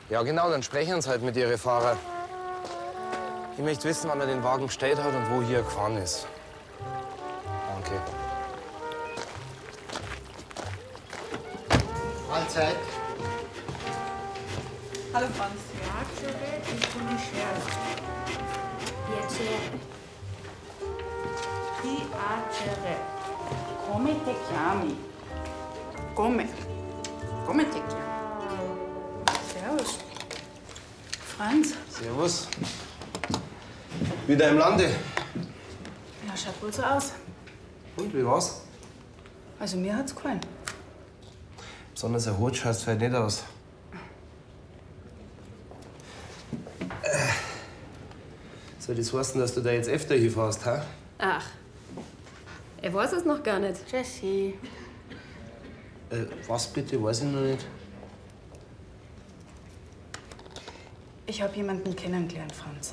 Ja, genau, dann sprechen Sie halt mit Ihren Fahrer. Ich möchte wissen, wann er den Wagen gestellt hat und wo hier er gefahren ist. Danke. Mahlzeit. Hallo Franz. Piacere. Come te chiami? Come? Come te chiami? Servus. Franz. Servus. Wieder im Lande. Ja, schaut wohl so aus. Und, wie war's? Also mir hat's gefallen. Besonders erholt schaust du halt nicht aus. Soll das heißen, dass du da jetzt öfter hinfährst, ha? Ach, er weiß es noch gar nicht. Jessie. Was bitte? Weiß ich noch nicht. Ich habe jemanden kennengelernt, Franz.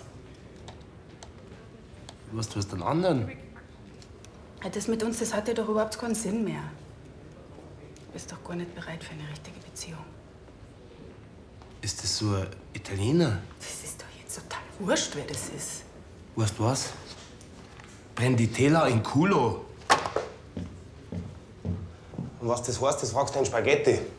Was, du hast einen anderen? Ja, das mit uns, das hat ja doch überhaupt keinen Sinn mehr. Du bist doch gar nicht bereit für eine richtige Beziehung. Ist das so ein Italiener? Das ist doch jetzt total wurscht, wer das ist. Weißt du was? Brenn die Teller in Culo. Und was das heißt, das fragst du in Spaghetti.